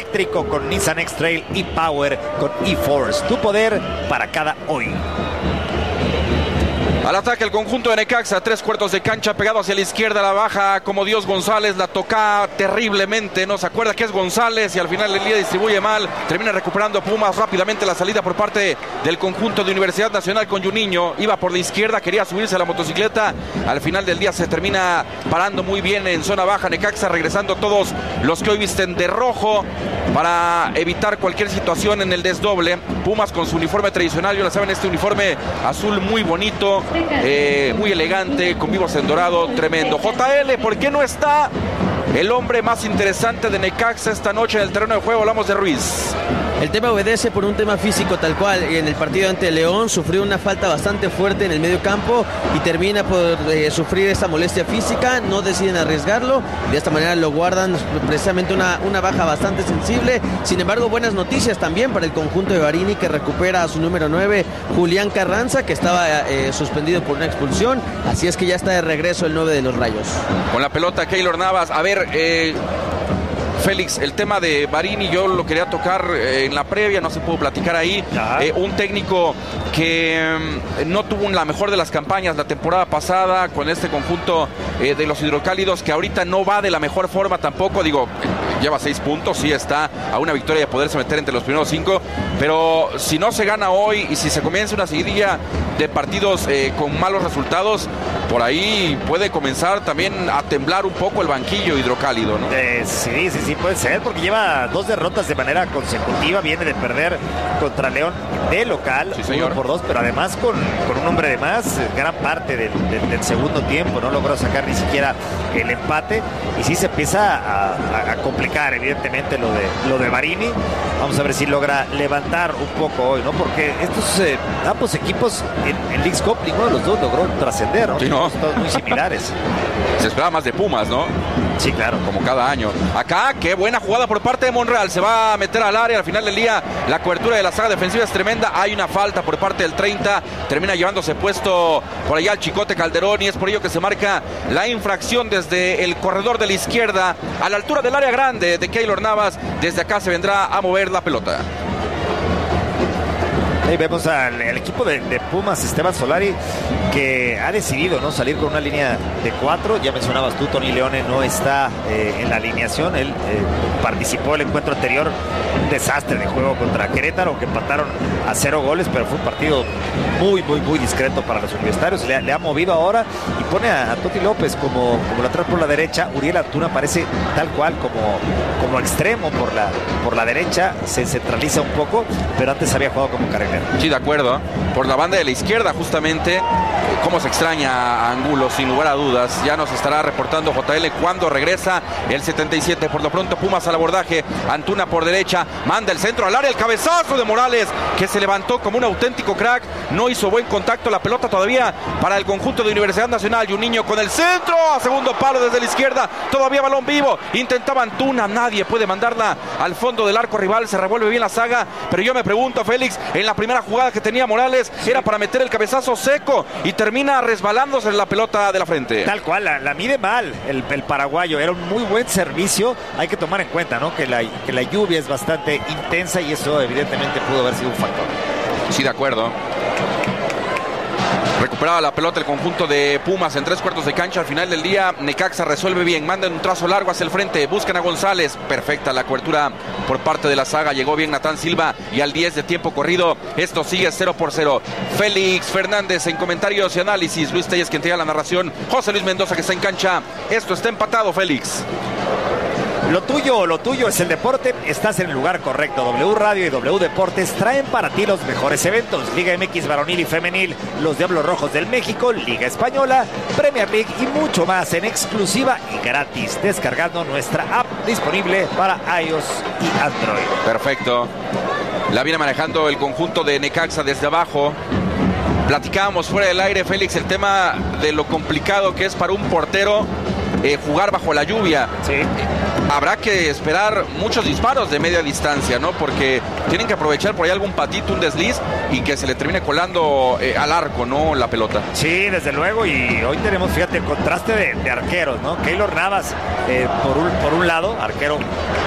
eléctrico con Nissan X-Trail e-Power con e-Force. Tu poder para cada hoy. Al ataque el conjunto de Necaxa, 3/4 de cancha, pegado hacia la izquierda, la baja como Dios González, la toca terriblemente, no se acuerda que es González y al final del día distribuye mal, termina recuperando Pumas rápidamente la salida por parte del conjunto de Universidad Nacional con Juninho, iba por la izquierda, quería subirse a la motocicleta, al final del día se termina parando muy bien en zona baja, Necaxa regresando todos los que hoy visten de rojo para evitar cualquier situación en el desdoble. Pumas con su uniforme tradicional, ya lo saben, este uniforme azul muy bonito, muy elegante, con vivos en dorado, tremendo. JL, ¿por qué no está el hombre más interesante de Necaxa esta noche en el terreno de juego? Hablamos de Ruiz. El tema obedece por un tema físico tal cual. En el partido ante León sufrió una falta bastante fuerte en el medio campo y termina por sufrir esa molestia física. No deciden arriesgarlo. De esta manera lo guardan, precisamente una baja bastante sensible. Sin embargo, buenas noticias también para el conjunto de Barini, que recupera a su número 9, Julián Carranza, que estaba suspendido por una expulsión. Así es que ya está de regreso el 9 de los Rayos. Con la pelota Keylor Navas. A ver, Félix, el tema de Barini yo lo quería tocar en la previa, no se pudo platicar ahí. Un técnico que no tuvo la mejor de las campañas la temporada pasada con este conjunto de los hidrocálidos, que ahorita no va de la mejor forma tampoco. Digo, lleva 6 puntos, sí está a una victoria de poderse meter entre los primeros 5, pero si no se gana hoy y si se comienza una seguidilla de partidos con malos resultados, por ahí puede comenzar también a temblar un poco el banquillo hidrocálido, ¿no? Sí, puede ser, porque lleva 2 derrotas de manera consecutiva, viene de perder contra León de local, sí, 1-2, pero además con un hombre de más, gran parte del segundo tiempo, no logró sacar ni siquiera el empate, y sí se empieza a complicar evidentemente lo de Barini. Vamos a ver si logra levantar un poco hoy, ¿no? Porque estos ambos equipos en Leagues Cup, ninguno de los dos logró trascender, ¿no? Sí, ¿no? Todos muy similares. Se esperaba más de Pumas, ¿no? Sí, claro. Como cada año. Acá, qué buena jugada por parte de Monreal. Se va a meter al área. Al final del día, la cobertura de la saga defensiva es tremenda. Hay una falta por parte del 30. Termina llevándose puesto por allá el Chicote Calderón. Y es por ello que se marca la infracción desde el corredor de la izquierda, a la altura del área grande de Keylor Navas. Desde acá se vendrá a mover la pelota. Ahí vemos al equipo de Pumas, Esteban Solari, que ha decidido no salir con una línea de 4. Ya mencionabas tú, Tony Leone no está en la alineación. Él participó el encuentro anterior, un desastre de juego contra Querétaro, que empataron a 0 goles, pero fue un partido muy discreto para los universitarios. Le ha movido ahora y pone a Toti López como lateral por la derecha. Uriel Antuna aparece tal cual como extremo por la derecha, se centraliza un poco, pero antes había jugado como carrilero. Sí, de acuerdo. Por la banda de la izquierda, justamente. Cómo se extraña a Angulo, sin lugar a dudas. Ya nos estará reportando JL cuando regresa el 77. Por lo pronto, Pumas al abordaje. Antuna por derecha, manda el centro al área, el cabezazo de Morales, que se levantó como un auténtico crack. No hizo buen contacto, la pelota todavía para el conjunto de Universidad Nacional. Y un niño con el centro, a segundo palo desde la izquierda. Todavía balón vivo. Intentaba Antuna, nadie puede mandarla al fondo del arco rival. Se revuelve bien la saga. Pero yo me pregunto, Félix, en la primera jugada que tenía Morales, era para meter el cabezazo seco y termina resbalándose en la pelota de la frente. Tal cual, la mide mal el paraguayo. Era un muy buen servicio. Hay que tomar en cuenta, ¿no? Que la lluvia es bastante intensa y eso evidentemente pudo haber sido un factor. Sí, de acuerdo. Recuperaba la pelota el conjunto de Pumas en 3/4 de cancha. Al final del día, Necaxa resuelve bien. Mandan un trazo largo hacia el frente. Buscan a González. Perfecta la cobertura por parte de la saga. Llegó bien Natán Silva. Y al 10 de tiempo corrido, esto sigue 0-0. Félix Fernández en comentarios y análisis. Luis Telles quien tenía la narración. José Luis Mendoza que está en cancha. Esto está empatado, Félix. Lo tuyo es el deporte. Estás en el lugar correcto. W Radio y W Deportes traen para ti los mejores eventos. Liga MX varonil y femenil, los Diablos Rojos del México, Liga Española, Premier League y mucho más en exclusiva y gratis, descargando nuestra app disponible para iOS y Android. Perfecto. La viene manejando el conjunto de Necaxa desde abajo. Platicábamos fuera del aire, Félix, el tema de lo complicado que es para un portero jugar bajo la lluvia. Sí. Habrá que esperar muchos disparos de media distancia, ¿no? Porque tienen que aprovechar por ahí algún patito, un desliz y que se le termine colando al arco, ¿no? La pelota. Sí, desde luego. Y hoy tenemos, fíjate, el contraste de arqueros, ¿no? Keylor Navas por un lado, arquero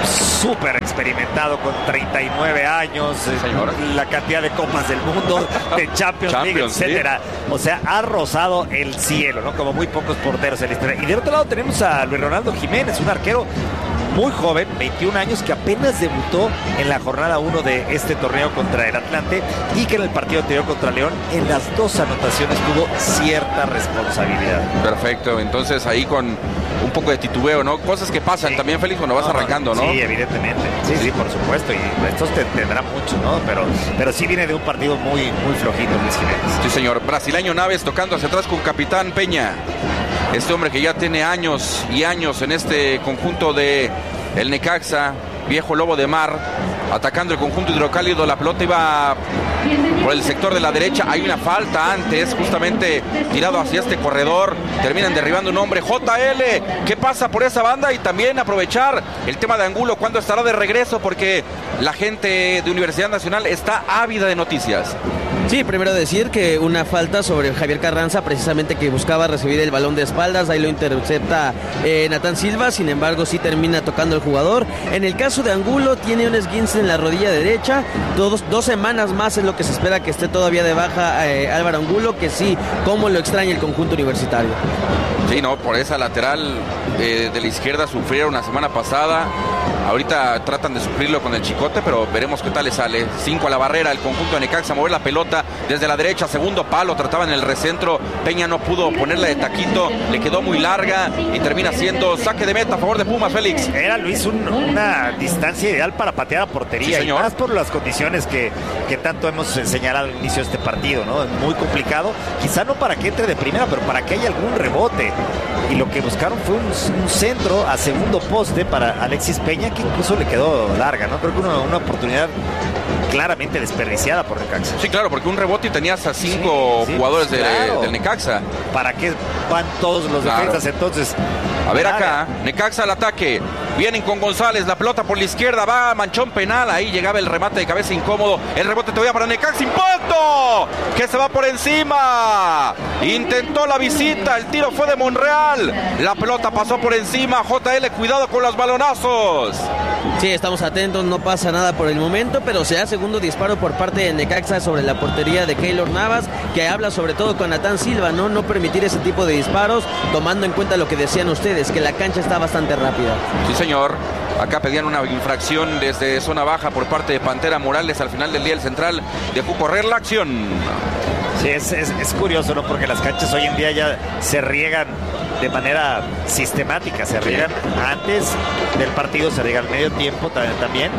súper experimentado con 39 años, la cantidad de copas del mundo, de Champions League, etcétera. O sea, ha rozado el cielo, ¿no? Como muy pocos porteros en la historia. Y del otro lado tenemos a Luis Ronaldo Jiménez, un arquero muy joven, 21 años, que apenas debutó en la jornada 1 de este torneo contra el Atlante y que en el partido anterior contra León, en las 2 anotaciones tuvo cierta responsabilidad. Perfecto, entonces ahí con un poco de titubeo, ¿no? Cosas que pasan también, Félix, cuando vas arrancando, ¿no? Sí, evidentemente. Sí, por supuesto. Y estos tendrán mucho, ¿no? Pero sí viene de un partido muy flojito, Luis Jiménez. Sí, señor. Brasileño Naves tocando hacia atrás con Capitán Peña. Este hombre que ya tiene años y años en este conjunto de el Necaxa, viejo lobo de mar, atacando el conjunto hidrocálido. La pelota iba por el sector de la derecha. Hay una falta antes, justamente tirado hacia este corredor. Terminan derribando un hombre. JL, ¿qué pasa por esa banda? Y también aprovechar el tema de Angulo, cuándo estará de regreso, porque la gente de Universidad Nacional está ávida de noticias. Sí, primero decir que una falta sobre Javier Carranza, precisamente que buscaba recibir el balón de espaldas, ahí lo intercepta Natán Silva, sin embargo sí termina tocando el jugador. En el caso de Angulo, tiene un esguince en la rodilla derecha, 2 semanas más es lo que se espera que esté todavía de baja Álvaro Angulo, que sí, cómo lo extraña el conjunto universitario. Sí, no, por esa lateral de la izquierda sufrieron la semana pasada. Ahorita tratan de suplirlo con el Chicote, pero veremos qué tal le sale. 5 a la barrera, el conjunto de Necaxa, mover la pelota desde la derecha, segundo palo, trataba en el recentro. Peña no pudo ponerla de taquito, le quedó muy larga y termina siendo saque de meta a favor de Pumas, Félix. Era, Luis, una distancia ideal para patear a portería, sí, y más por las condiciones que tanto hemos señalado al inicio de este partido, ¿no? Muy complicado, quizá no para que entre de primera, pero para que haya algún rebote. Y lo que buscaron fue un centro a segundo poste para Alexis Peña, que incluso le quedó larga, ¿no? Creo que una oportunidad claramente desperdiciada por Necaxa. Sí, claro, porque un rebote y tenías a 5 jugadores del Necaxa. ¿Para qué van todos los defensas entonces? A ver acá, Necaxa al ataque. Vienen con González, la pelota por la izquierda, va manchón penal, ahí llegaba el remate de cabeza incómodo, el rebote todavía para Necaxa, impacto, que se va por encima, intentó la visita, el tiro fue de Monreal, la pelota pasó por encima, JL, cuidado con los balonazos. Sí, estamos atentos, no pasa nada por el momento, pero se da segundo disparo por parte de Necaxa sobre la portería de Keylor Navas, que habla sobre todo con Natán Silva, no permitir ese tipo de disparos, tomando en cuenta lo que decían ustedes, que la cancha está bastante rápida. Sí, señor. Acá pedían una infracción desde zona baja por parte de Pantera Morales. Al final del día el central dejó correr la acción. Sí, es curioso, ¿no? Porque las canchas hoy en día ya se riegan de manera sistemática, se riegan antes del partido, se riegan al medio tiempo también,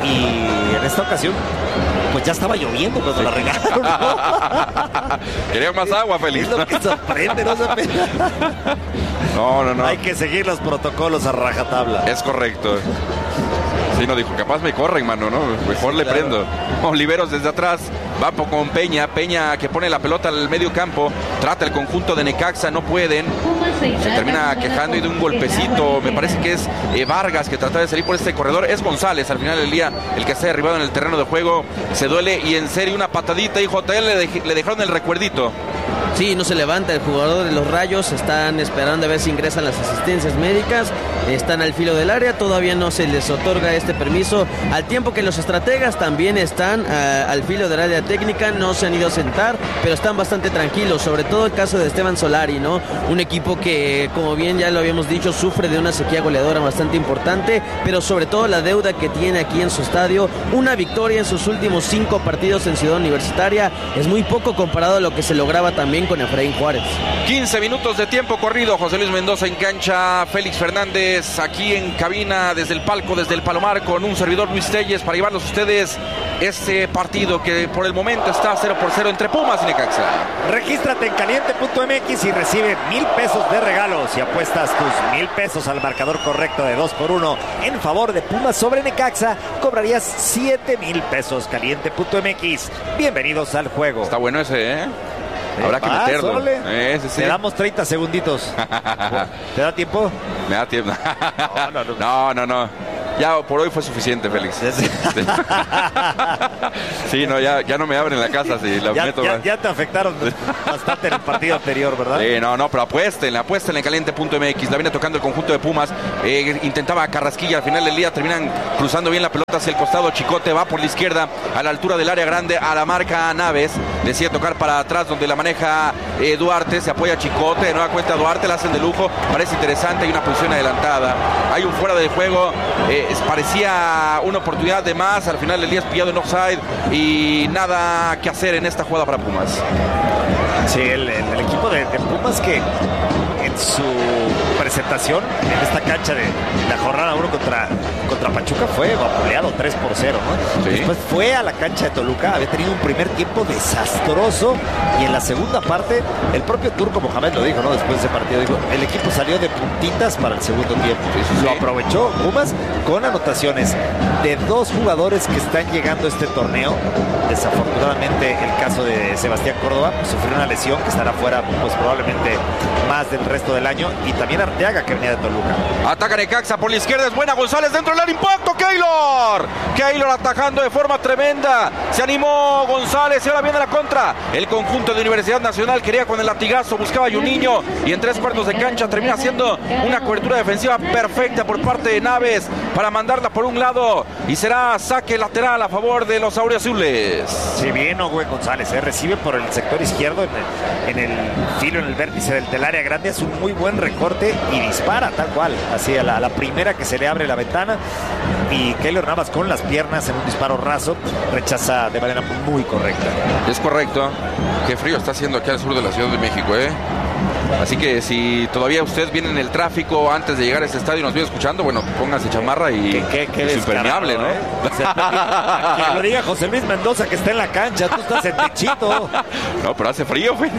y en esta ocasión pues ya estaba lloviendo cuando la regaron, ¿no? Querían más agua, Félix. Es lo que sorprende, ¿no? No. Hay que seguir los protocolos a rajatabla. Es correcto. Sí, no dijo, capaz me corren, mano, ¿no? Mejor sí, le claro. Prendo. Oliveros desde atrás, va con Peña que pone la pelota al medio campo, trata el conjunto de Necaxa, no pueden, se termina quejando y de un golpecito, me parece que es Vargas que trata de salir por este corredor, es González al final del día el que está derribado en el terreno de juego, se duele y en serio una patadita y JL le dejaron el recuerdito. Sí, no se levanta el jugador de los Rayos, están esperando a ver si ingresan las asistencias médicas, están al filo del área, todavía no se les otorga este permiso, al tiempo que los estrategas también están al filo del área técnica, no se han ido a sentar, pero están bastante tranquilos, sobre todo el caso de Esteban Solari, ¿no? Un equipo que, como bien ya lo habíamos dicho, sufre de una sequía goleadora bastante importante, pero sobre todo la deuda que tiene aquí en su estadio, una victoria en sus últimos 5 partidos en Ciudad Universitaria, es muy poco comparado a lo que se lograba también con Efraín Juárez. 15 minutos de tiempo corrido, José Luis Mendoza en cancha, Félix Fernández aquí en cabina desde el palco, desde el Palomar, con un servidor Luis Telles para llevarlos a ustedes este partido que por el momento está 0-0 entre Pumas y Necaxa. Regístrate en caliente.mx y recibe 1,000 pesos de regalos si apuestas tus 1,000 pesos al marcador correcto de 2-1 en favor de Pumas sobre Necaxa, cobrarías 7,000 pesos. Caliente.mx, bienvenidos al juego. Está bueno ese, ¿eh? Habrá que meterlo. Sí. Te damos 30 segunditos. ¿Te da tiempo? Me da tiempo. No. ya por hoy fue suficiente, Félix. Sí, no, ya no me abren la casa si la meto. Ya te afectaron bastante en el partido anterior, ¿verdad? No, pero apuéstenle en caliente.mx. La viene tocando el conjunto de Pumas. Intentaba Carrasquilla, al final del día terminan cruzando bien la pelota hacia el costado. Chicote va por la izquierda a la altura del área grande, a la marca Naves. Decide tocar para atrás donde la maneja Duarte. Se apoya Chicote, de nueva cuenta Duarte, la hacen de lujo. Parece interesante, hay una posición adelantada. Hay un fuera de juego. Parecía una oportunidad de más. Al final del día es pillado en offside y nada que hacer en esta jugada para Pumas. Sí, el equipo de Pumas que en su presentación en esta cancha de la jornada 1 contra Pachuca fue vapuleado 3-0, ¿no? Sí. Después fue a la cancha de Toluca, había tenido un primer tiempo desastroso y en la segunda parte el propio Turco Mohamed lo dijo, ¿no? Después de ese partido dijo, el equipo salió de puntitas para el segundo tiempo. Sí. Lo aprovechó Pumas con anotaciones de 2 jugadores que están llegando a este torneo. Desafortunadamente el caso de Sebastián Córdoba sufrió una lesión que estará fuera pues probablemente más del resto del año, y también Arteaga que venía de Toluca. Ataca Necaxa por la izquierda, es buena González dentro del área, impacto Keylor atajando de forma tremenda, se animó González y ahora viene la contra. El conjunto de Universidad Nacional quería con el latigazo, buscaba a Juninho y en 3/4 de cancha termina haciendo una cobertura defensiva perfecta por parte de Naves para mandarla por un lado y será saque lateral a favor de los auriazules. Sí, bien Ogue González, recibe por el sector izquierdo en el filo, en el vértice del área grande, hace un muy buen recorte y dispara tal cual, así a la primera que se le abre la ventana, y Keylor Navas con las piernas en un disparo raso rechaza de manera muy correcta. Es correcto. Qué frío está haciendo aquí al sur de la Ciudad de México, Así que si todavía usted viene en el tráfico antes de llegar a este estadio y nos viene escuchando, bueno, póngase chamarra y es impermeable, ¿no? Que lo diga José Luis Mendoza que está en la cancha, tú estás en techito. No, pero hace frío, güey.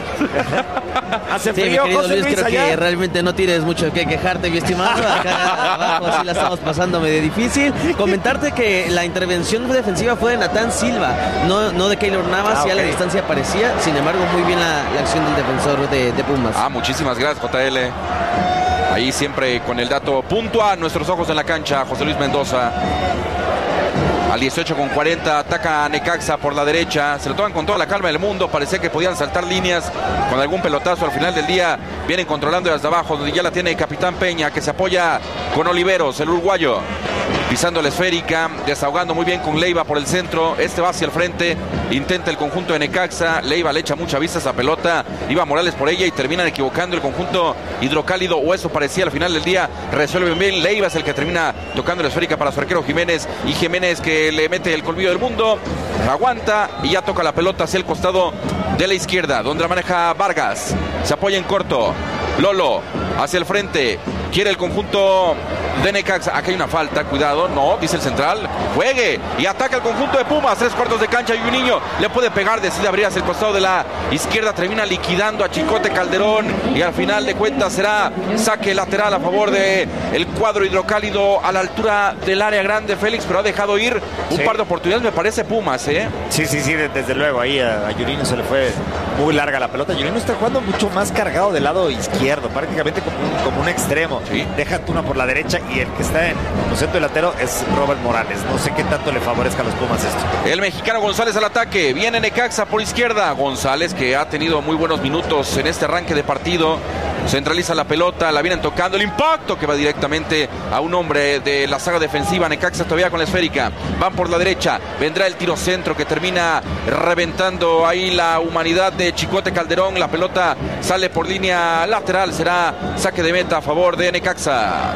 Hace frío, José Luis, creo que realmente no tienes mucho que quejarte, mi estimado. Acá abajo sí la estamos pasando medio difícil. Comentarte que la intervención defensiva fue de Natán Silva, no de Keylor Navas, ya la distancia parecía, sin embargo muy bien la acción del defensor de Pumas. Muchísimas gracias, JL. Ahí siempre con el dato puntual, nuestros ojos en la cancha, José Luis Mendoza. Al 18:40 ataca a Necaxa por la derecha, se lo toman con toda la calma del mundo, parecía que podían saltar líneas con algún pelotazo. Al final del día vienen controlando desde abajo, donde ya la tiene el capitán Peña, que se apoya con Oliveros, el uruguayo, pisando la esférica, desahogando muy bien con Leiva por el centro. Este va hacia el frente, intenta el conjunto de Necaxa, Leiva le echa mucha vista a esa pelota, iba Morales por ella y terminan equivocando el conjunto hidrocálido, o eso parecía. Al final del día resuelve bien, Leiva es el que termina tocando la esférica para su arquero Jiménez, y Jiménez que le mete el colmillo del mundo, aguanta y ya toca la pelota hacia el costado de la izquierda, donde la maneja Vargas, se apoya en corto, Lolo hacia el frente, quiere el conjunto de Necaxa. Aquí hay una falta, cuidado, no, dice el central, juegue y ataca el conjunto de Pumas, 3/4 de cancha, y un niño le puede pegar, decide abrir hacia el costado de la izquierda, termina liquidando a Chicote Calderón y al final de cuentas será saque lateral a favor de el cuadro hidrocálido a la altura del área grande, Félix, pero ha dejado ir un par de oportunidades, me parece, Pumas, Sí, desde luego, ahí a Juninho se le fue muy larga la pelota. Juninho está jugando mucho más cargado del lado izquierdo, prácticamente como un extremo. ¿Sí? Deja Tuna por la derecha y el que está en el centro delantero es Robert Morales. No sé qué tanto le favorezca a los Pumas esto. El mexicano González al ataque, viene Necaxa por izquierda, González que ha tenido muy buenos minutos en este arranque de partido, centraliza la pelota, la vienen tocando, el impacto que va directamente a un hombre de la saga defensiva. Necaxa todavía con la esférica, van por la derecha, vendrá el tiro centro que termina reventando ahí la humanidad de Chicote Calderón, la pelota sale por línea lateral, será saque de meta a favor de Necaxa.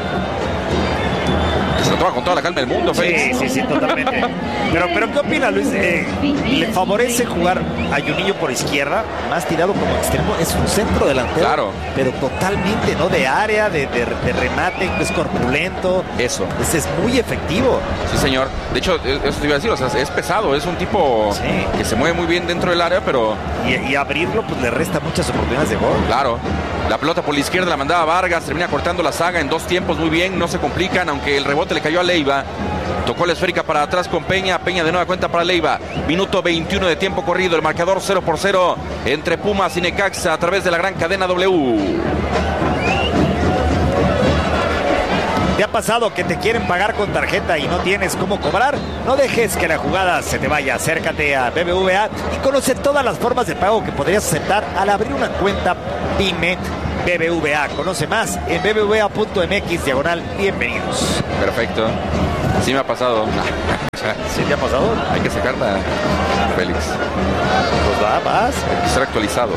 Se lo toma con toda la calma del mundo, Félix. Sí, totalmente. Pero ¿qué opina, Luis? ¿Le favorece jugar a Juninho por izquierda, más tirado como extremo? Es un centro delantero, claro, pero totalmente, ¿no? De área, de remate, es corpulento. Eso. Es muy efectivo. Sí, señor. De hecho, eso te iba a decir, o sea, es pesado, es un tipo que se mueve muy bien dentro del área, pero... Y abrirlo, pues le resta muchas oportunidades de gol. Claro. La pelota por la izquierda la mandaba Vargas, termina cortando la saga en 2 tiempos muy bien, no se complican, aunque el rebote le cayó a Leiva. Tocó la esférica para atrás con Peña de nueva cuenta para Leiva. Minuto 21 de tiempo corrido, el marcador 0-0 entre Pumas y Necaxa a través de la gran cadena W. ¿Te ha pasado que te quieren pagar con tarjeta y no tienes cómo cobrar? No dejes que la jugada se te vaya. Acércate a BBVA y conoce todas las formas de pago que podrías aceptar al abrir una cuenta PYME BBVA. Conoce más en bbva.mx/bienvenidos. Perfecto. Sí me ha pasado. ¿Sí te ha pasado? Hay que sacarla, Félix. Pues vas. Hay que ser actualizados.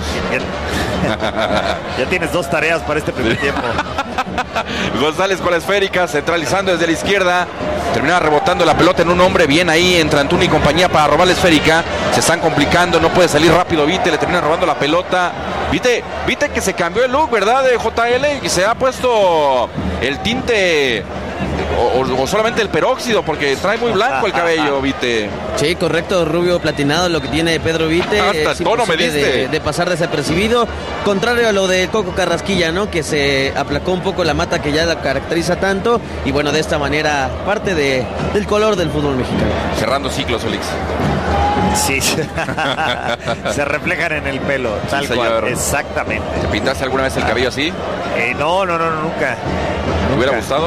Ya tienes 2 tareas para este primer tiempo. González con la esférica, centralizando desde la izquierda. Termina rebotando la pelota en un hombre. Bien ahí entre Antuna y compañía para robar la esférica. Se están complicando, no puede salir rápido Vite. Le termina robando la pelota. Vite que se cambió el look, ¿verdad? De JL, y se ha puesto el tinte o solamente el peróxido, porque trae muy blanco el cabello, Vite. Sí, correcto, rubio platinado lo que tiene Pedro Vite. Hasta el tono me diste. De pasar desapercibido, contrario a lo de Coco Carrasquilla, ¿no? Que se aplacó un poco la mata que ya la caracteriza tanto, y bueno, de esta manera parte del color del fútbol mexicano. Cerrando ciclos, Félix. Sí, se reflejan en el pelo, tal cual, exactamente. ¿Te pintaste alguna vez el cabello así? No, nunca. ¿Te hubiera gustado?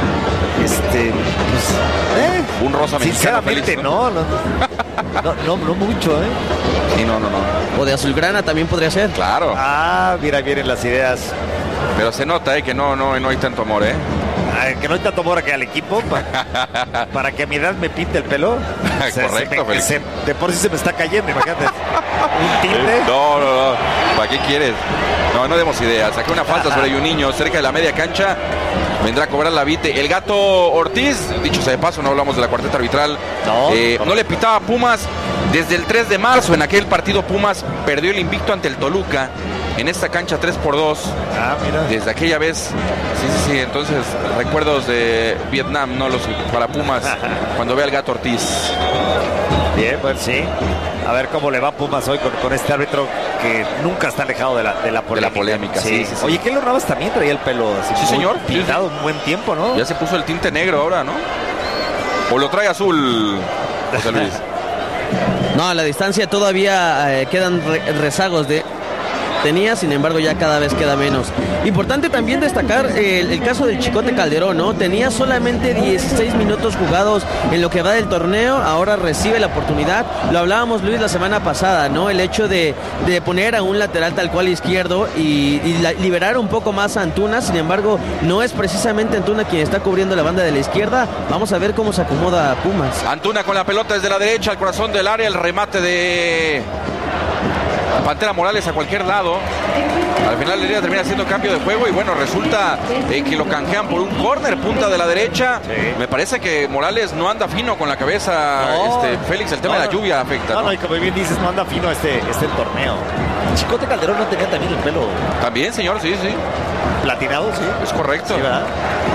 Un rosa mexicano, sinceramente, Félix, no mucho, Sí, no. O de azulgrana también podría ser. Claro. Mira, vienen las ideas. Pero se nota, que no hay tanto amor, Que no hay tanto amor que al equipo para que a mi edad me pinte el pelo. Correcto, Félix. De por sí se me está cayendo, imagínate. Un tinte. No. ¿Para qué quieres? No demos ideas. Saqué una falta sobre un niño cerca de la media cancha. Vendrá a cobrar la Vite. El Gato Ortiz, dicho sea de paso, no hablamos de la cuarteta arbitral. No le pitaba a Pumas desde el 3 de marzo. En aquel partido Pumas perdió el invicto ante el Toluca. En esta cancha 3-2. Mira. Desde aquella vez. Sí. Entonces, recuerdos de Vietnam, no los para Pumas. Cuando ve al Gato Ortiz. Bien, pues sí. A ver cómo le va a Pumas hoy con este árbitro que nunca está alejado de la polémica. De la polémica, sí. Oye, Keylor Navas también traía el pelo así. Sí, señor. Pintado un buen tiempo, ¿no? Ya se puso el tinte negro ahora, ¿no? ¿O lo trae azul, José Luis? No, a la distancia todavía quedan rezagos tenía, sin embargo ya cada vez queda menos. Importante también destacar el caso del Chicote Calderón, ¿no? Tenía solamente 16 minutos jugados en lo que va del torneo, ahora recibe la oportunidad. Lo hablábamos, Luis, la semana pasada, ¿no? El hecho de poner a un lateral tal cual izquierdo y liberar un poco más a Antuna. Sin embargo, no es precisamente Antuna quien está cubriendo la banda de la izquierda. Vamos a ver cómo se acomoda Pumas. Antuna con la pelota desde la derecha al corazón del área, el remate de Pantera Morales a cualquier lado. Al final del día termina haciendo cambio de juego y bueno, resulta que lo canjean por un córner, punta de la derecha. Sí. Me parece que Morales no anda fino con la cabeza. Félix, el tema de la lluvia afecta. No, y como bien dices, no anda fino este torneo. Chicote Calderón no tenía también el pelo. También, señor, sí. Platinado, sí. Es correcto. Sí, ¿verdad?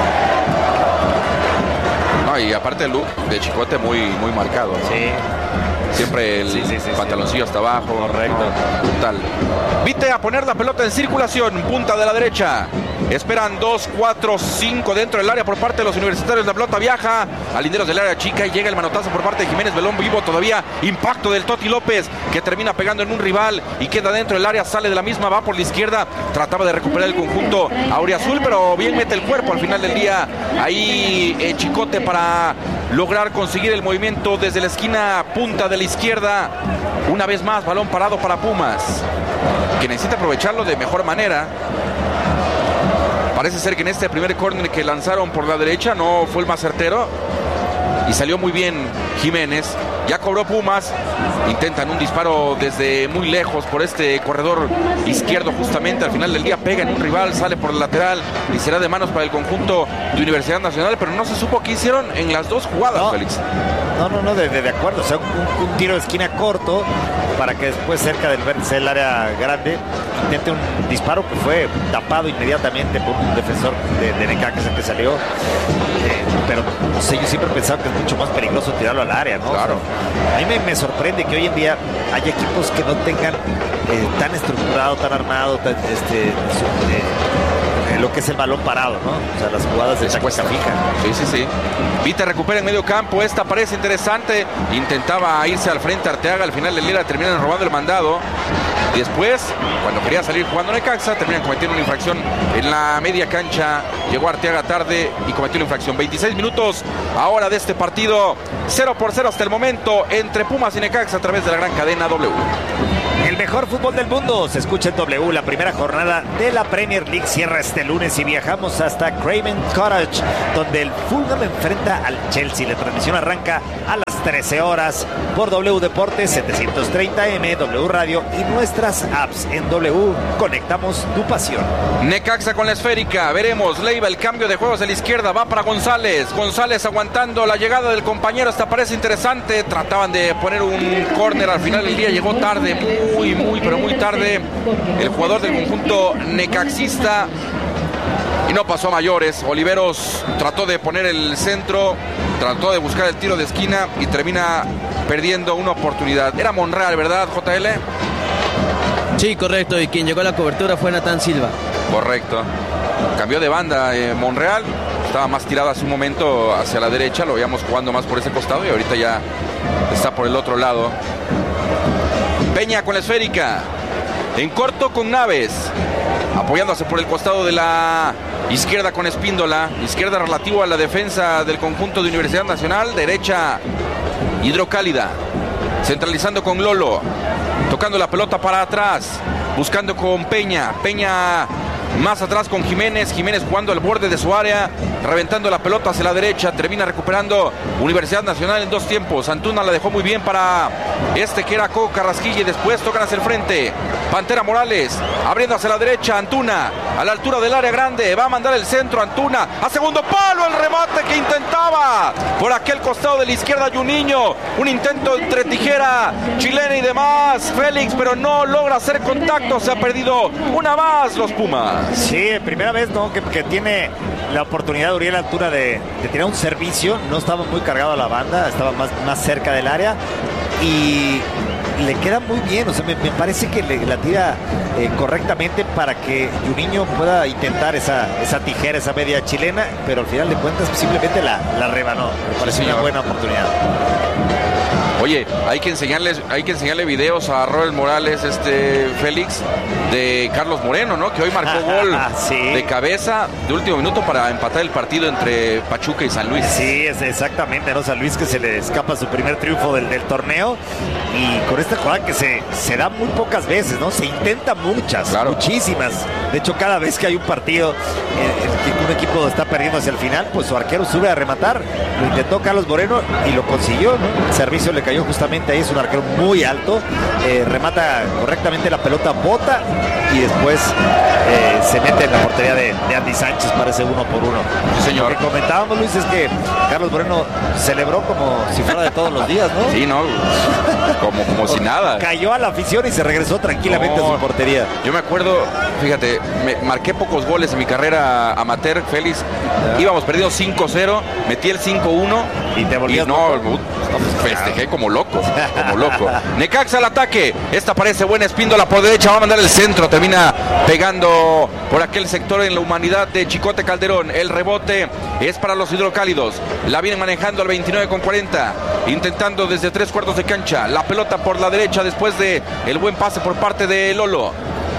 No, y aparte el look de Chicote muy marcado, ¿no? Sí. Siempre el pantaloncillo hasta abajo. Correcto. Tal. Vite a poner la pelota en circulación. Punta de la derecha. Esperan 2, 4, 5 dentro del área por parte de los universitarios. La pelota viaja a linderos del área chica y llega el manotazo por parte de Jiménez Belón vivo todavía. Impacto del Toti López que termina pegando en un rival y queda dentro del área. Sale de la misma, va por la izquierda. Trataba de recuperar el conjunto auriazul, pero bien mete el cuerpo al final del día. Ahí Chicote para lograr conseguir el movimiento desde la esquina punta de la izquierda. Una vez más, balón parado para Pumas, que necesita aprovecharlo de mejor manera. Parece ser que en este primer córner que lanzaron por la derecha no fue el más certero y salió muy bien Jiménez. Ya cobró Pumas, intentan un disparo desde muy lejos por este corredor izquierdo justamente. Al final del día pega en un rival, sale por el lateral y será de manos para el conjunto de Universidad Nacional, pero no se supo qué hicieron en las dos jugadas, Félix. No, de acuerdo, o sea, un tiro de esquina corto para que después cerca del vértice del área grande intente un disparo que fue tapado inmediatamente por un defensor de Necaxa que salió. Pero no sé, yo siempre he pensado que es mucho más peligroso tirarlo al área, ¿no? Claro. O sea, a mí me sorprende que hoy en día haya equipos que no tengan tan estructurado, tan armado, lo que es el balón parado, ¿no? O sea, las jugadas de táctica fija. Sí. Vite recupera en medio campo. Esta parece interesante. Intentaba irse al frente Arteaga. Al final del día terminan robando el mandado. Y después, cuando quería salir jugando Necaxa, terminan cometiendo una infracción en la media cancha llegó Arteaga tarde y cometió la infracción. 26 minutos ahora de este partido, 0-0 hasta el momento entre Pumas y Necaxa a través de la gran cadena W. El mejor fútbol del mundo se escucha en W. La primera jornada de la Premier League cierra este lunes y viajamos hasta Craven Cottage, donde el Fulham enfrenta al Chelsea. La transmisión arranca a las 13 horas por W Deportes 730M, W Radio y nuestras apps. En W conectamos tu pasión. Necaxa con la esférica, veremos. Leiva, el cambio de juegos de la izquierda, va para González. González aguantando la llegada del compañero, esta parece interesante. Trataban de poner un córner, al final del día llegó tarde, pero muy tarde el jugador del conjunto necaxista y no pasó a mayores. Oliveros trató de poner el centro, trató de buscar el tiro de esquina y termina perdiendo una oportunidad. Era Monreal, ¿verdad, JL? Sí, correcto, y quien llegó a la cobertura fue Natán Silva. Correcto. Cambió de banda Monreal, estaba más tirado hace un momento hacia la derecha, lo veíamos jugando más por ese costado y ahorita ya está por el otro lado. Peña con la esférica, en corto con Naves, apoyándose por el costado de la izquierda con Espíndola, izquierda relativo a la defensa del conjunto de Universidad Nacional, derecha Hidrocálida, centralizando con Lolo, tocando la pelota para atrás, buscando con Peña, más atrás con Jiménez jugando al borde de su área, reventando la pelota hacia la derecha, termina recuperando Universidad Nacional en dos tiempos. Antuna la dejó muy bien para que era Coco Carrasquilla y después tocan hacia el frente. Pantera Morales abriendo hacia la derecha, Antuna a la altura del área grande, va a mandar el centro, Antuna a segundo palo, el remate que intentaba por aquel costado de la izquierda Juninho, un intento entre tijera chilena y demás, Félix, pero no logra hacer contacto, se ha perdido una más los Pumas. Sí, primera vez, ¿no? que tiene la oportunidad Uriel Antuna de tirar un servicio. No estaba muy cargado a la banda, estaba más cerca del área y le queda muy bien. O sea, me parece que la tira correctamente para que Juninho pueda intentar esa tijera, esa media chilena, pero al final de cuentas simplemente la rebanó. Me parece una buena oportunidad. Oye, hay que enseñarle videos a Robert Morales, Félix, de Carlos Moreno, ¿no? Que hoy marcó gol sí, de cabeza de último minuto para empatar el partido entre Pachuca y San Luis. Sí, exactamente, ¿no? San Luis, que se le escapa su primer triunfo del torneo, y con esta jugada que se da muy pocas veces, ¿no? Se intenta muchísimas. De hecho, cada vez que hay un partido que un equipo está perdiendo hacia el final, pues su arquero sube a rematar. Lo intentó Carlos Moreno y lo consiguió, ¿no? El servicio le cayó justamente ahí, es un arquero muy alto, remata correctamente la pelota, bota y después se mete en la portería de Andy Sánchez para ese 1-1. Sí, señor. Lo que comentábamos, Luis, es que Carlos Moreno celebró como si fuera de todos los días, ¿no? Sí, no, como si nada. Cayó a la afición y se regresó tranquilamente a su portería. Yo me acuerdo, fíjate, marqué pocos goles en mi carrera amateur, Félix. Íbamos perdiendo 5-0, metí el 5-1 y te volvías festejé como loco. Necaxa al ataque, esta parece buena, Espíndola por derecha, va a mandar el centro, termina pegando por aquel sector en la humanidad de Chicote Calderón. El rebote es para los hidrocálidos, la vienen manejando al 29:40, intentando desde 3/4 de cancha, la pelota por la derecha después de el buen pase por parte de Lolo.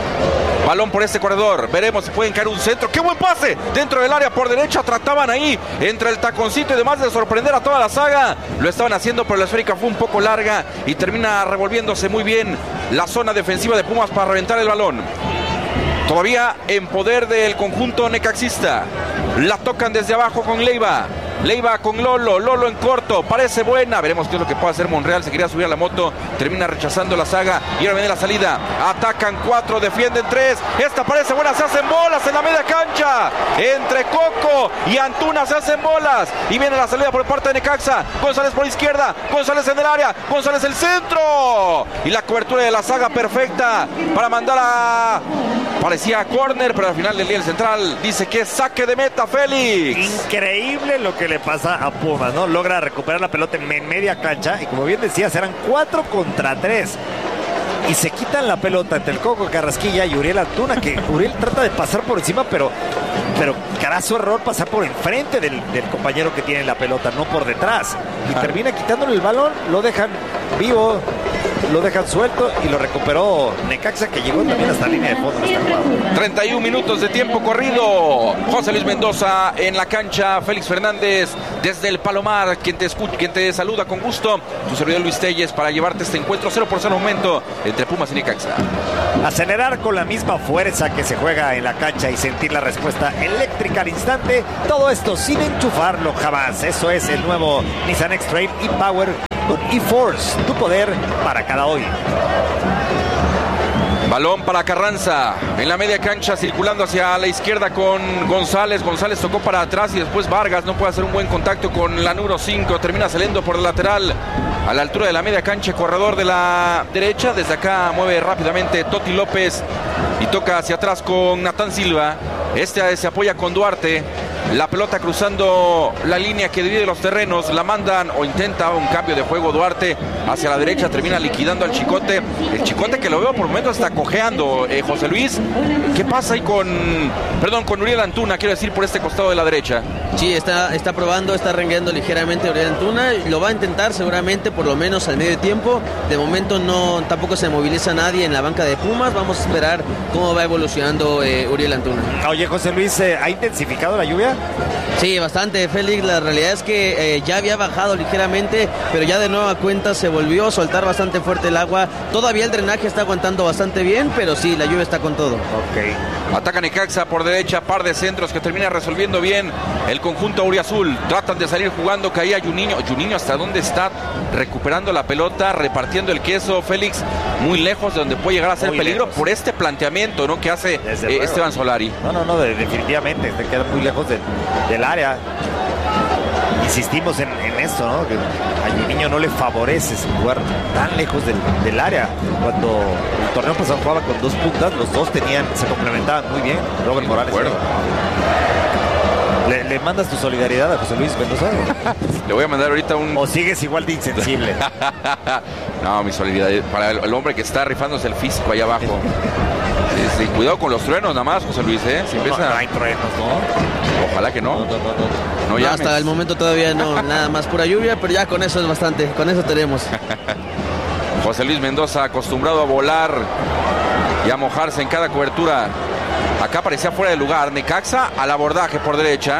Balón por este corredor, veremos si pueden caer un centro. ¡Qué buen pase! Dentro del área por derecha, trataban ahí, entre el taconcito y demás, de sorprender a toda la saga. Lo estaban haciendo, pero la esférica fue un poco larga y termina revolviéndose muy bien la zona defensiva de Pumas para reventar el balón. Todavía en poder del conjunto necaxista. La tocan desde abajo con Leiva con Lolo en corto, parece buena, veremos qué es lo que puede hacer Monreal. Se quería subir a la moto, termina rechazando la saga y ahora viene la salida, atacan 4, defienden 3, esta parece buena, se hacen bolas en la media cancha, entre Coco y Antuna se hacen bolas y viene la salida por parte de Necaxa. González por izquierda, González en el área, González el centro y la cobertura de la saga perfecta para mandar a... parecía córner, pero al final del día el central dice que es saque de meta, Félix. Increíble lo que le pasa a Pumas, ¿no? Logra recuperar la pelota en media cancha y, como bien decías, eran 4 contra 3 y se quitan la pelota entre el Coco Carrasquilla y Uriel Antuna, que Uriel trata de pasar por encima, pero carazo error pasar por enfrente del compañero que tiene la pelota, no por detrás, y termina quitándole el balón, lo dejan vivo lo dejan suelto y lo recuperó Necaxa, que llegó también hasta la línea de fondo en esta jugada. 31 minutos de tiempo corrido. José Luis Mendoza en la cancha. Félix Fernández desde el Palomar, quien te saluda con gusto. Tu servidor Luis Telles para llevarte este encuentro 0-0 momento entre Pumas y Necaxa. Acelerar con la misma fuerza que se juega en la cancha y sentir la respuesta eléctrica al instante. Todo esto sin enchufarlo jamás. Eso es el nuevo Nissan X-Trail e-Power con e-Force. Tu poder para cada hoy. Balón para Carranza en la media cancha, circulando hacia la izquierda con González. González tocó para atrás y después Vargas no puede hacer un buen contacto con la número 5. Termina saliendo por el lateral a la altura de la media cancha, corredor de la derecha. Desde acá mueve rápidamente Toti López y toca hacia atrás con Natán Silva. Se apoya con Duarte. La pelota cruzando la línea que divide los terrenos. La mandan o intenta un cambio de juego Duarte hacia la derecha. Termina liquidando al Chicote. El Chicote que lo veo por momentos está cojeando. José Luis, ¿qué pasa ahí con Uriel Antuna? Quiero decir, por este costado de la derecha. Sí, está probando, está rengueando ligeramente Uriel Antuna. Lo va a intentar seguramente por lo menos al medio tiempo. De momento tampoco se moviliza nadie en la banca de Pumas. Vamos a esperar cómo va evolucionando Uriel Antuna. Oye, José Luis, ¿ha intensificado la lluvia? Sí, bastante, Félix. La realidad es que ya había bajado ligeramente, pero ya de nueva cuenta se volvió a soltar bastante fuerte el agua. Todavía el drenaje está aguantando bastante bien, pero sí, la lluvia está con todo. Ok. Ataca Necaxa por derecha, par de centros que termina resolviendo bien el conjunto auriazul. Tratan de salir jugando, caía Juninho. Juninho, ¿hasta dónde está? Recuperando la pelota, repartiendo el queso. Félix, muy lejos de donde puede llegar a ser muy peligro lejos por este planteamiento, ¿no?, que hace Esteban Solari. No, definitivamente, te queda muy lejos del área. Insistimos en esto, ¿no?, que a Juninho no le favorece jugar tan lejos del área. Cuando el torneo pasado jugaba con dos puntas, los dos se complementaban muy bien. Robert Morales. ¿Le mandas tu solidaridad a José Luis Mendoza? Le voy a mandar ahorita ¿O sigues igual de insensible? No, mi solidaridad para el hombre que está rifándose el físico allá abajo. Sí, cuidado con los truenos nada más, José Luis, ¿eh? Si empieza... No hay truenos, ¿no? Ojalá que no. No, hasta el momento todavía no, nada más pura lluvia, pero ya con eso es bastante, con eso tenemos. José Luis Mendoza, acostumbrado a volar y a mojarse en cada cobertura. Acá parecía fuera de lugar. Necaxa al abordaje por derecha.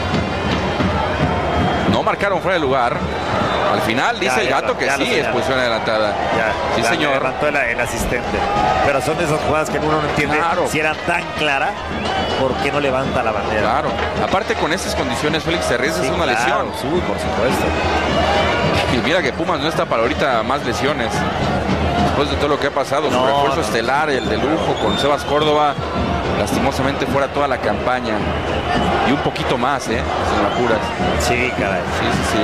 No marcaron fuera de lugar. Al final dice el gato que sí, expulsión adelantada. Sí, señor. Levantó el asistente. Pero son de esas jugadas que uno no entiende. Claro. Si era tan clara, ¿por qué no levanta la bandera? Claro. Aparte, con esas condiciones, Félix, te arriesgas una lesión. Sí, por supuesto. Y mira que Pumas no está para ahorita más lesiones. Después de todo lo que ha pasado, su refuerzo estelar, el de lujo con Sebas Córdoba, lastimosamente fuera toda la campaña. Y un poquito más, sin apuras. Sí, caray. Sí.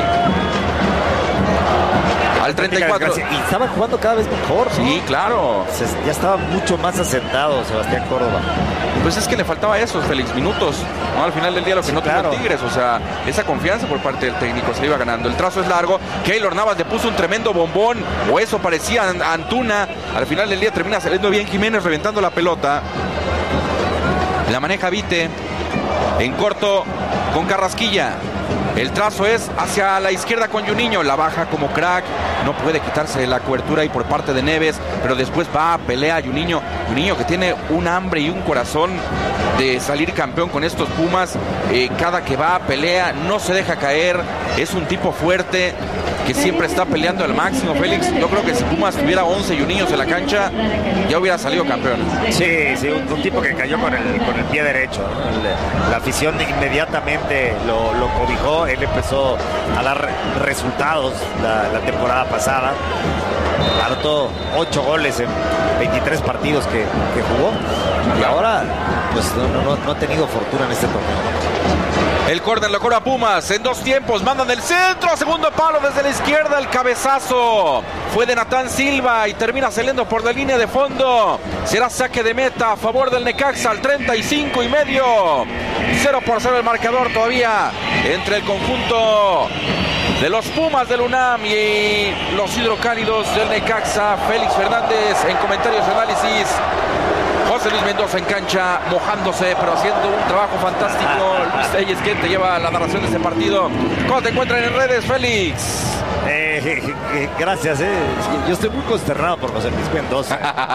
Al 34. Y estaba jugando cada vez mejor, ¿no? Sí, claro. Ya estaba mucho más asentado Sebastián Córdoba. Pues es que le faltaba eso, Félix, minutos, ¿no? Al final del día lo que no tuvo el Tigres, o sea, esa confianza por parte del técnico, se iba ganando. El trazo es largo, Keylor Navas le puso un tremendo bombón, o eso parecía a Antuna. Al final del día termina saliendo bien Jiménez, reventando la pelota. La maneja Vite, en corto con Carrasquilla. El trazo es hacia la izquierda con Juninho, la baja como crack, no puede quitarse la cobertura ahí por parte de Neves, pero después va, pelea Juninho que tiene un hambre y un corazón de salir campeón con estos Pumas. Cada que va, pelea, no se deja caer, es un tipo fuerte que siempre está peleando al máximo, Félix. Yo creo que si Pumas tuviera 11 Juninhos en la cancha, ya hubiera salido campeón. Sí, un tipo que cayó con el pie derecho, ¿no? La afición inmediatamente lo cobijó. Él empezó a dar resultados la temporada pasada. Anotó 8 goles en 23 partidos que jugó. Y ahora pues no ha tenido fortuna en este torneo. El córner lo cobra Pumas en dos tiempos. Mandan del centro, segundo palo desde la izquierda. El cabezazo fue de Natán Silva y termina saliendo por la línea de fondo. Será saque de meta a favor del Necaxa al 35 y medio. 0-0 el marcador todavía entre el conjunto de los Pumas del UNAM y los hidrocálidos del Necaxa. Félix Fernández en comentarios y análisis. José Luis Mendoza en cancha, mojándose, pero haciendo un trabajo fantástico. Luis Telles, quien te lleva la narración de este partido. ¿Cómo te encuentran en redes, Félix? Gracias, yo estoy muy consternado por José Luis Mendoza.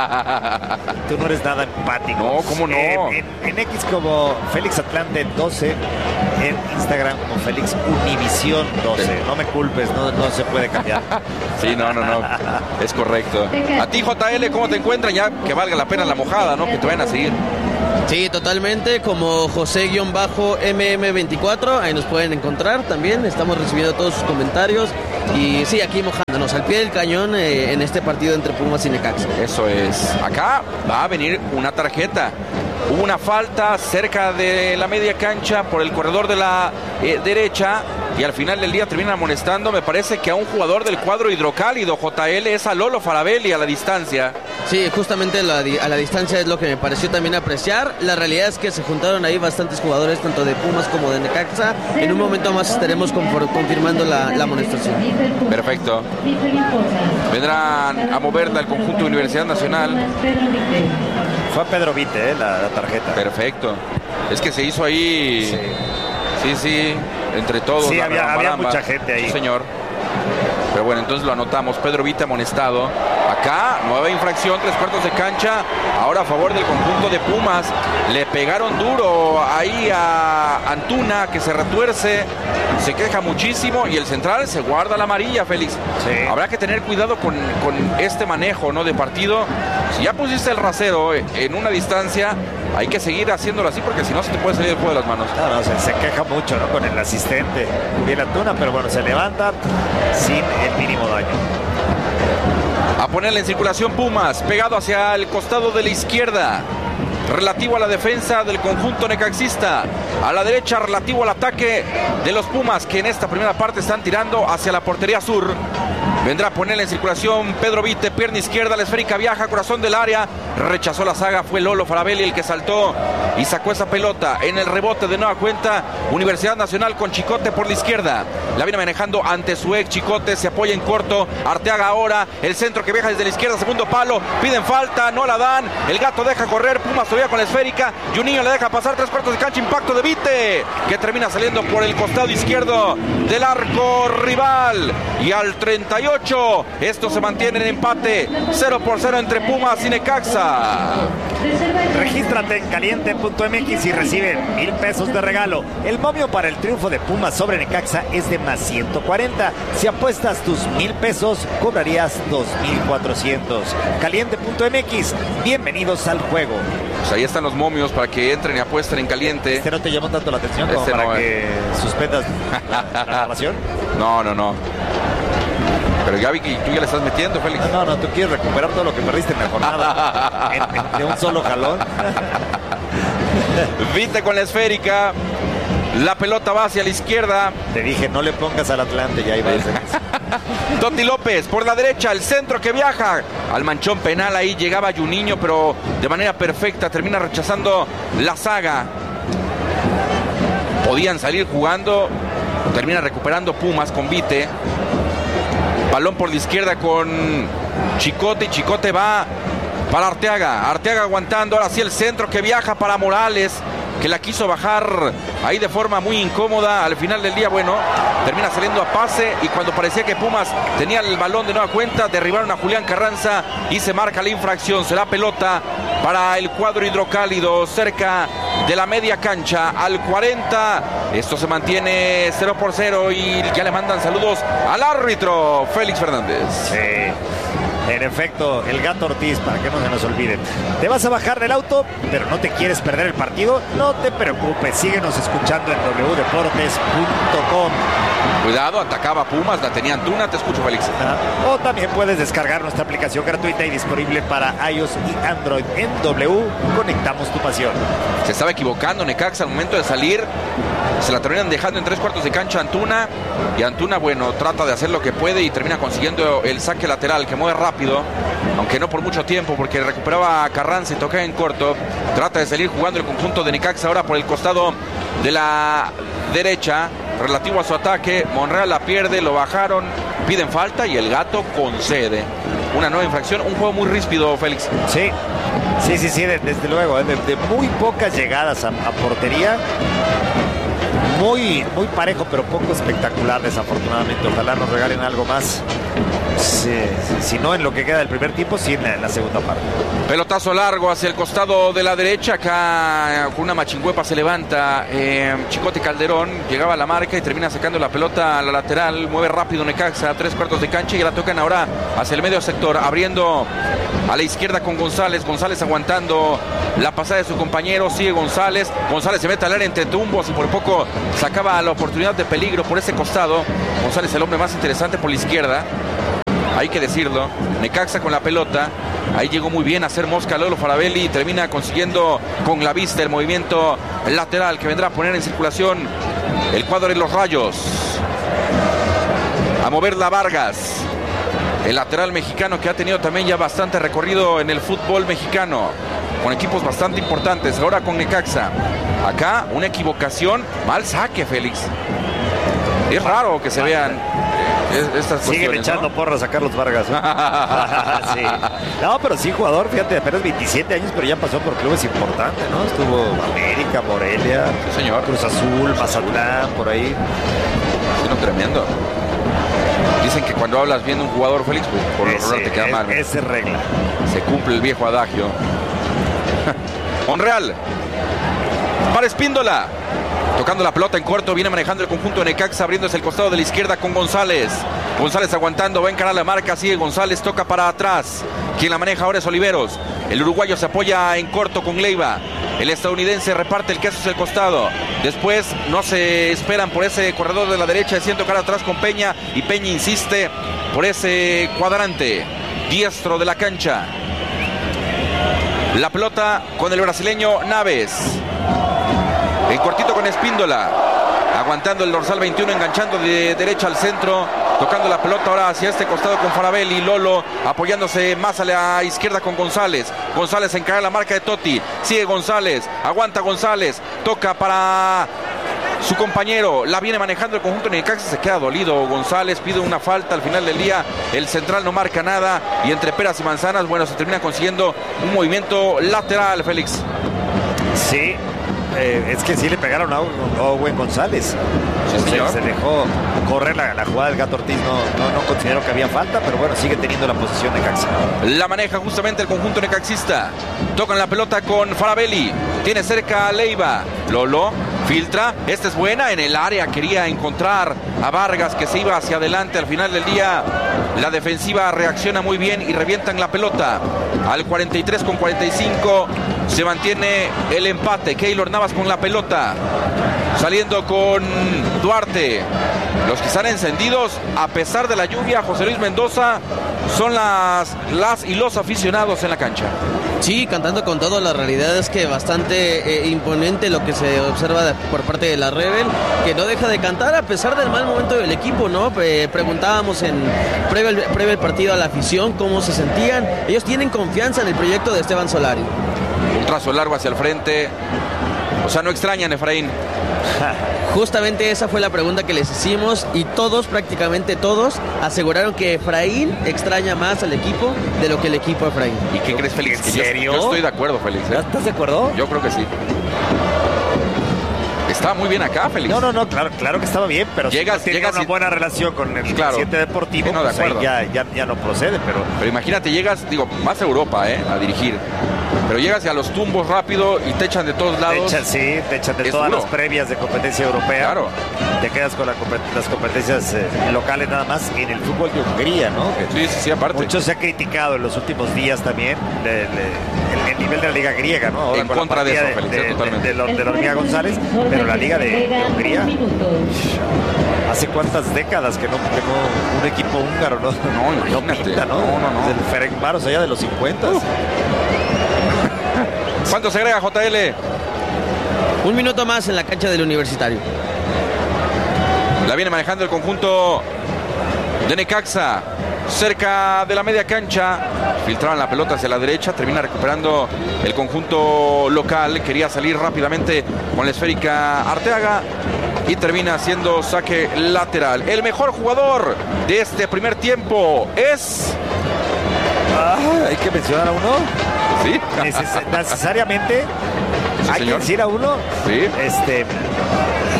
Tú no eres nada empático. No, ¿cómo no? En X como Félix Atlante 12, en Instagram como Félix Univisión 12. No me culpes, no se puede cambiar. Sí, no. Es correcto. A ti, JL, ¿cómo te encuentran? Ya que valga la pena la mojada, ¿no? Que te vayan a seguir. Sí, totalmente, como José-MM24, ahí nos pueden encontrar también, estamos recibiendo todos sus comentarios y sí, aquí mojándonos al pie del cañón en este partido entre Pumas y Necaxa. Eso es, acá va a venir una tarjeta, hubo una falta cerca de la media cancha por el corredor de la derecha y al final del día terminan amonestando, me parece que a un jugador del cuadro hidrocálido, JL, es a Lolo Farabelli a la distancia. Sí, justamente a la distancia es lo que me pareció también apreciar. La realidad es que se juntaron ahí bastantes jugadores, tanto de Pumas como de Necaxa. En un momento más estaremos confirmando la amonestación. Perfecto. Vendrán a moverla el conjunto de Universidad Nacional. Fue a Pedro Vite, la tarjeta. Perfecto. Es que se hizo ahí... Sí, entre todos. Sí, había mucha gente ahí. Sí, señor. Pero bueno, entonces lo anotamos. Pedro Vita amonestado. Acá, nueva infracción, 3/4 de cancha. Ahora a favor del conjunto de Pumas. Le pegaron duro ahí a Antuna, que se retuerce. Se queja muchísimo. Y el central se guarda la amarilla, Félix. Sí. Habrá que tener cuidado con este manejo, ¿no? De partido. Si ya pusiste el rasero en una distancia, hay que seguir haciéndolo así, porque si no se te puede salir el juego de las manos. No, se queja mucho, ¿no? Con el asistente Uriel Antuna, pero bueno, se levanta sin el mínimo daño. A ponerle en circulación Pumas, pegado hacia el costado de la izquierda, relativo a la defensa del conjunto necaxista. A la derecha, relativo al ataque de los Pumas, que en esta primera parte están tirando hacia la portería sur. Vendrá a ponerle en circulación Pedro Vite, pierna izquierda, la esférica viaja, corazón del área. Rechazó la saga, fue Lolo Farabelli el que saltó y sacó esa pelota. En el rebote de nueva cuenta, Universidad Nacional con Chicote por la izquierda. La viene manejando ante su ex Chicote, se apoya en corto. Arteaga ahora, el centro que viaja desde la izquierda, segundo palo. Piden falta, no la dan. El gato deja correr, Pumas todavía con la esférica. Juninho le deja pasar 3/4 de cancha, impacto de Vite, que termina saliendo por el costado izquierdo del arco rival. Y al 38, esto se mantiene en empate 0-0 entre Pumas y Necaxa. Regístrate en caliente.mx y recibe 1,000 pesos de regalo. El momio para el triunfo de Pumas sobre Necaxa es de más 140. Si apuestas tus 1,000 pesos, cobrarías 2,400. Caliente.mx, bienvenidos al juego. Pues ahí están los momios para que entren y apuesten en caliente. ¿Este no te llamó tanto la atención como para que suspendas la grabación? No. Pero ya vi que tú ya le estás metiendo, Félix. No, tú quieres recuperar todo lo que perdiste en la jornada de un solo jalón. Vite con la esférica. La pelota va hacia la izquierda. Te dije, no le pongas al Atlante, ya iba a ser. Totti López por la derecha, el centro que viaja al manchón penal. Ahí llegaba Juninho, pero de manera perfecta termina rechazando la saga. Podían salir jugando. Termina recuperando Pumas con Vite. Balón por la izquierda con Chicote. Chicote va para Arteaga. Arteaga aguantando. Ahora sí el centro que viaja para Morales, que la quiso bajar ahí de forma muy incómoda. Al final del día, bueno, termina saliendo a pase. Y cuando parecía que Pumas tenía el balón de nueva cuenta, derribaron a Julián Carranza y se marca la infracción. Será pelota para el cuadro hidrocálido cerca de la media cancha al 40. Esto se mantiene 0-0 y ya le mandan saludos al árbitro Félix Fernández. Sí. En efecto, el Gato Ortiz, para que no se nos olvide. ¿Te vas a bajar del auto, pero no te quieres perder el partido? No te preocupes, síguenos escuchando en wdeportes.com. Cuidado, atacaba Pumas, la tenía Antuna. Te escucho, Félix. O también puedes descargar nuestra aplicación gratuita y disponible para iOS y Android en W. Conectamos tu pasión. Se estaba equivocando Necaxa al momento de salir. Se la terminan dejando en 3/4 de cancha Antuna. Y Antuna, bueno, trata de hacer lo que puede y termina consiguiendo el saque lateral, que mueve rápido, aunque no por mucho tiempo, porque recuperaba a Carranza y toca en corto. Trata de salir jugando el conjunto de Necaxa ahora por el costado de la derecha, relativo a su ataque. Monreal la pierde, lo bajaron, piden falta y el Gato concede una nueva infracción. Un juego muy ríspido, Félix. Sí, desde luego, de muy pocas llegadas a portería. muy parejo, pero poco espectacular, desafortunadamente. Ojalá nos regalen algo más. Si no en lo que queda del primer tiempo, sí en la segunda parte. Pelotazo largo hacia el costado de la derecha. Acá con una machingüepa se levanta Chicote Calderón. Llegaba a la marca y termina sacando la pelota a la lateral. Mueve rápido Necaxa a 3/4 de cancha y la tocan ahora hacia el medio sector. Abriendo a la izquierda con González. González aguantando la pasada de su compañero. Sigue González. González se mete al área entre tumbos y por poco sacaba la oportunidad de peligro por ese costado. González, el hombre más interesante por la izquierda. Hay que decirlo. Necaxa con la pelota. Ahí llegó muy bien a hacer mosca Lolo Farabelli y termina consiguiendo con la vista el movimiento lateral que vendrá a poner en circulación el cuadro de los Rayos. A moverla Vargas, el lateral mexicano que ha tenido también ya bastante recorrido en el fútbol mexicano, con equipos bastante importantes. Ahora con Necaxa. Acá una equivocación. Mal saque, Félix. Es raro que se vean estas siguen echando, ¿no?, porras a Carlos Vargas, ¿no? Sí. No, pero sí, jugador, fíjate, apenas 27 años, pero ya pasó por clubes importantes, ¿no? Estuvo América, Morelia, sí, señor. Cruz Azul, Mazatlán, por ahí. Sí, no, tremendo. Dicen que cuando hablas bien de un jugador, Félix, pues por lo general te queda mal, ¿no? Esa es regla. Se cumple el viejo adagio. Monreal para Espíndola. Tocando la pelota en corto, viene manejando el conjunto de Necaxa, abriéndose el costado de la izquierda con González. González aguantando, va a encarar la marca, sigue González, toca para atrás. Quien la maneja ahora es Oliveros. El uruguayo se apoya en corto con Leiva. El estadounidense reparte el queso hacia el costado. Después no se esperan por ese corredor de la derecha, deciden tocar atrás con Peña. Y Peña insiste por ese cuadrante diestro de la cancha. La pelota con el brasileño Naves. En cortito con Espíndola, aguantando el dorsal 21, enganchando de derecha al centro, tocando la pelota ahora hacia este costado con Farabelli. Lolo apoyándose más a la izquierda con González. González encara la marca de Totti, sigue González, aguanta González, toca para su compañero, la viene manejando el conjunto de Necaxa, se queda dolido González, pide una falta al final del día, el central no marca nada y entre peras y manzanas, bueno, se termina consiguiendo un movimiento lateral, Félix. Sí. Es que sí le pegaron a Owen González. Sí, se dejó correr la jugada del Gato Ortiz. No considero que había falta, pero bueno, sigue teniendo la posición de Necaxa. La maneja justamente el conjunto necaxista. Tocan la pelota con Farabelli. Tiene cerca a Leiva. Lolo filtra. Esta es buena en el área. Quería encontrar a Vargas que se iba hacia adelante. Al final del día la defensiva reacciona muy bien y revientan la pelota. Al 43 con 45 se mantiene el empate. Keylor Navas con la pelota, saliendo con Duarte. Los que están encendidos a pesar de la lluvia, José Luis Mendoza, son las y los aficionados en la cancha. Sí, cantando con todo. La realidad es que bastante imponente lo que se observa por parte de la Rebel, que no deja de cantar a pesar del mal momento del equipo, ¿no? Preguntábamos en previo al partido a la afición cómo se sentían. Ellos tienen confianza en el proyecto de Esteban Solari. Un trazo largo hacia el frente. O sea, no extrañan, Efraín. Justamente esa fue la pregunta que les hicimos y todos, prácticamente todos, aseguraron que Efraín extraña más al equipo de lo que el equipo a Efraín. ¿Y qué crees, Félix? ¿En serio? Yo estoy de acuerdo, Félix. ¿Estás de acuerdo? Yo creo que sí. Estaba muy bien acá, Félix. No, claro que estaba bien, pero llegas una buena relación con el presidente deportivo, sí, no, de acuerdo. Ya no procede, pero imagínate, llegas, vas a Europa, a dirigir. Pero llegas a los tumbos rápido y te echan de todos lados. Te echan de todas las previas de competencia europea. Claro. Te quedas con las competencias locales nada más en el fútbol de Hungría, ¿no? Sí, aparte. Mucho se ha criticado en los últimos días también el nivel de la liga griega, ¿no? Ahora en contra de eso, Félix, totalmente. De la Hormiga González, pero la liga de Hungría, ¿hace cuántas décadas que no un equipo húngaro no pinta, ¿no? No. Del Ferencváros allá de los 50. ¿Cuánto se agrega, JL? Un minuto más en la cancha del Universitario. La viene manejando el conjunto de Necaxa, cerca de la media cancha. Filtraron la pelota hacia la derecha, termina recuperando el conjunto local. Quería salir rápidamente con la esférica Arteaga y termina haciendo saque lateral. El mejor jugador de este primer tiempo es... hay que mencionar a uno. Sí. Necesariamente. Sí, hay señor. que decir a uno. Sí.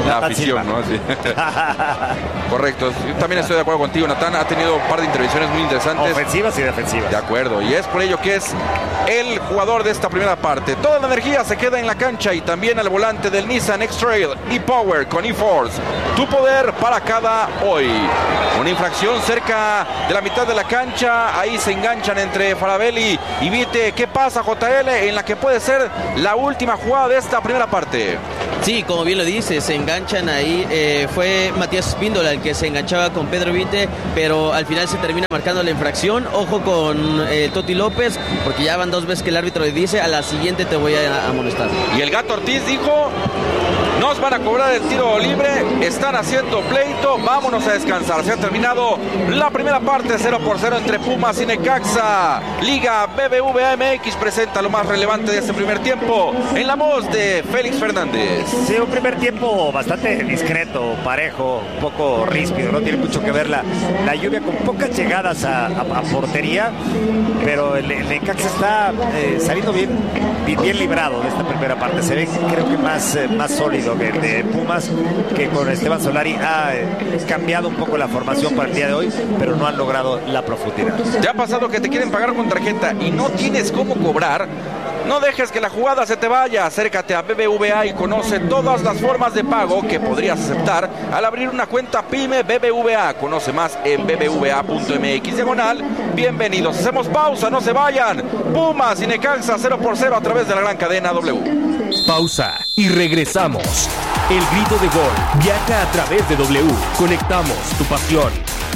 La afición, ¿no? Sí. Correcto. Yo también estoy de acuerdo contigo. Natán ha tenido un par de intervenciones muy interesantes. Ofensivas y defensivas. De acuerdo. Y es por ello que es el jugador de esta primera parte. Toda la energía se queda en la cancha y también al volante del Nissan X-Trail e-Power con e-Force. Tu poder para cada hoy. Una infracción cerca de la mitad de la cancha. Ahí se enganchan entre Farabelli y Vite. ¿Qué pasa, JL? En la que puede ser la última jugada de esta primera parte. Sí, como bien lo dice, se enganchan ahí. Fue Matías Espíndola el que se enganchaba con Pedro Vite, pero al final se termina marcando la infracción. Ojo con Toti López, porque ya van 2 veces que el árbitro le dice: a la siguiente te voy a amonestar. Y el Gato Ortiz dijo: nos van a cobrar el tiro libre, están haciendo pleito, vámonos a descansar. Se ha terminado la primera parte, 0-0 entre Pumas y Necaxa. Liga BBVA MX presenta lo más relevante de este primer tiempo en la voz de Félix Fernández. Sí, un primer tiempo bastante discreto, parejo, un poco ríspido, no tiene mucho que ver la lluvia, con pocas llegadas a portería, pero el Necaxa está saliendo bien librado de esta primera parte. Se ve, creo que más sólido de Pumas, que con Esteban Solari ha cambiado un poco la formación para el día de hoy, pero no han logrado la profundidad. ¿Te ha pasado que te quieren pagar con tarjeta y no tienes cómo cobrar? No dejes que la jugada se te vaya. Acércate a BBVA y conoce todas las formas de pago que podrías aceptar al abrir una cuenta PYME BBVA. Conoce más en bbva.mx/. Bienvenidos. Hacemos pausa, no se vayan. Pumas y Necaxa 0-0 a través de la gran cadena W. Pausa y regresamos. El grito de gol viaja a través de W. Conectamos tu pasión.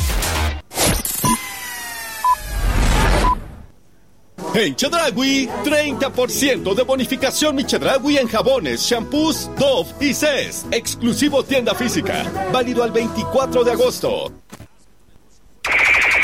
En Chedraui, 30% de bonificación mi Chedraui en jabones, shampoos, Dove y Cess. Exclusivo tienda física. Válido al 24 de agosto.